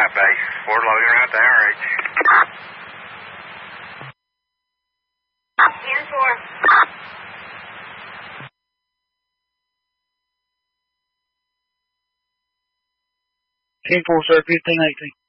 base. Ford loading right there, RH. 10-4. 10-4, sir, 1518.